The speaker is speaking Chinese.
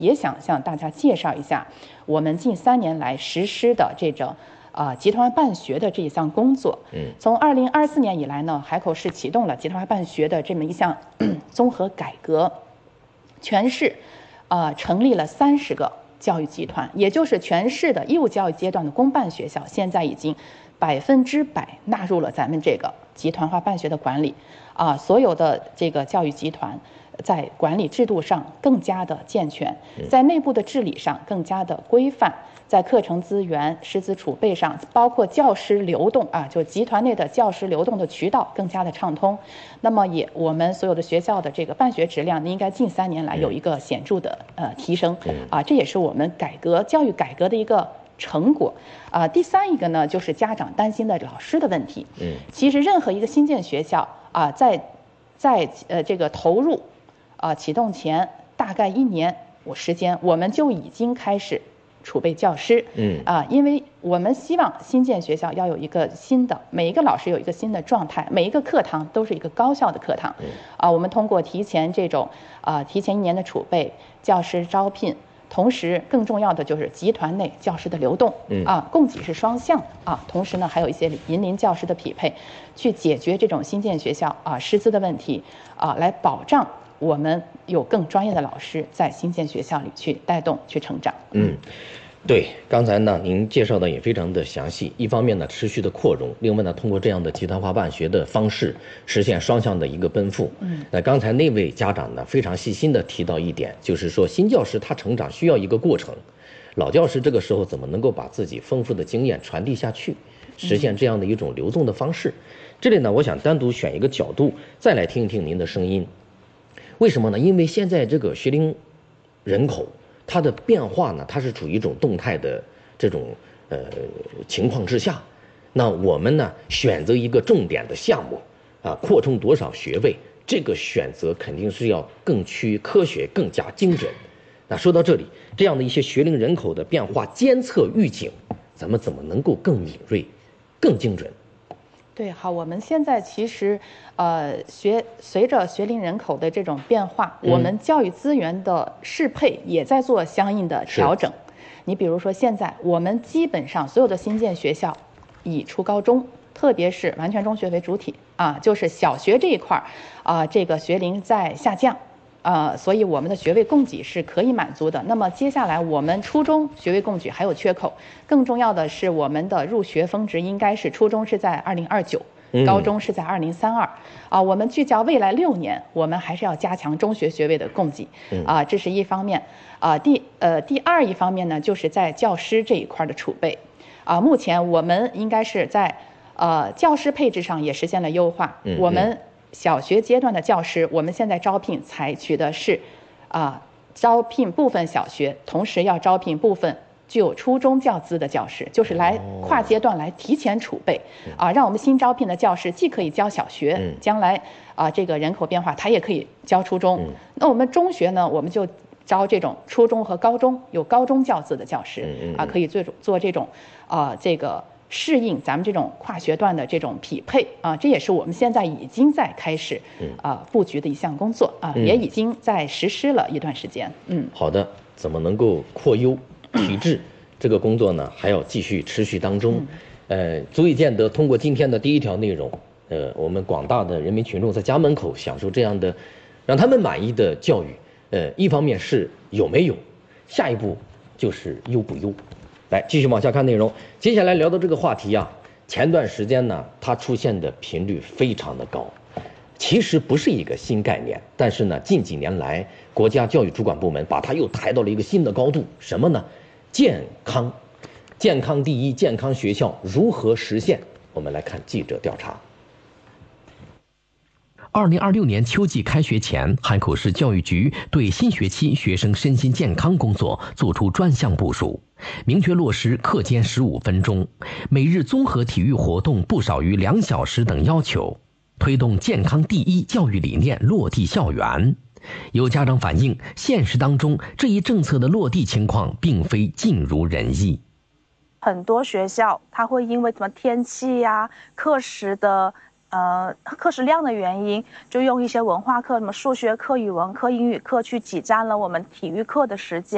也想向大家介绍一下我们近3年来实施的这种集团化办学的这一项工作。从2024年以来呢，海口市启动了集团化办学的这么一项综合改革，全市成立了30个教育集团，也就是全市的义务教育阶段的公办学校，现在已经100%纳入了咱们这个集团化办学的管理。所有的这个教育集团在管理制度上更加的健全，在内部的治理上更加的规范，在课程资源、师资储备上，包括教师流动就集团内的教师流动的渠道更加的畅通。那么我们所有的学校的这个办学质量应该近3年来有一个显著的提升这也是我们教育改革的一个成果。第3一个呢，就是家长担心的老师的问题。其实任何一个新建学校在这个投入启动前大概1年时间，我们就已经开始储备教师。因为我们希望新建学校要有一个每一个老师有一个新的状态，每一个课堂都是一个高效的课堂。我们通过提前1年的储备教师招聘。同时，更重要的就是集团内教师的流动，供给是双向同时呢，还有一些引领教师的匹配，去解决这种新建学校师资的问题来保障我们有更专业的老师在新建学校里去带动去成长。 对，刚才呢您介绍的也非常的详细，一方面呢持续的扩容，另外呢通过这样的集团化办学的方式实现双向的一个奔赴。那刚才那位家长呢非常细心的提到一点，就是说新教师他成长需要一个过程，老教师这个时候怎么能够把自己丰富的经验传递下去，实现这样的一种流动的方式。这里呢我想单独选一个角度再来听一听您的声音。为什么呢？因为现在这个学龄人口它的变化呢，它是处于一种动态的这种情况之下，那我们呢选择一个重点的项目扩充多少学位，这个选择肯定是要更趋于科学、更加精准。那说到这里，这样的一些学龄人口的变化监测预警，咱们怎么能够更敏锐、更精准？ 对，好，我们现在其实，随着学龄人口的这种变化，我们教育资源的适配也在做相应的调整。你比如说，现在我们基本上所有的新建学校以初高中，特别是完全中学为主体就是小学这一块这个学龄在下降。所以我们的学位供给是可以满足的。那么接下来我们初中学位供给还有缺口，更重要的是我们的入学峰值应该是初中是在2029，高中是在2032。我们聚焦未来6年，我们还是要加强中学学位的供给。这是一方面。第二一方面呢，就是在教师这一块的储备。目前我们应该是在教师配置上也实现了优化。我们小学阶段的教师，我们现在招聘采取的是招聘部分小学，同时要招聘部分具有初中教资的教师，就是来跨阶段来提前储备让我们新招聘的教师既可以教小学，将来这个人口变化他也可以教初中。那我们中学呢，我们就招这种初中和高中有高中教资的教师可以做这种这个适应咱们这种跨学段的这种匹配这也是我们现在已经在开始布局的一项工作也已经在实施了一段时间。 好的，怎么能够扩优提质这个工作呢，还要继续持续当中。足以见得通过今天的第1条内容，我们广大的人民群众在家门口享受这样的让他们满意的教育，一方面是有没有，下一步就是优不优。来继续往下看内容，接下来聊到这个话题前段时间呢它出现的频率非常的高，其实不是一个新概念，但是呢近几年来国家教育主管部门把它又抬到了一个新的高度。什么呢？健康第一，健康学校如何实现？我们来看记者调查。 2026年秋季开学前，海口市教育局对新学期学生身心健康工作作出专项部署，明确落实课间15分钟、每日综合体育活动不少于2小时等要求，推动健康第一教育理念落地校园。有家长反映，现实当中这一政策的落地情况并非尽如人意。 很多学校它会因为什么天气课时量的原因，就用一些文化课，什么数学课、语文课、英语课去挤占了我们体育课的时间。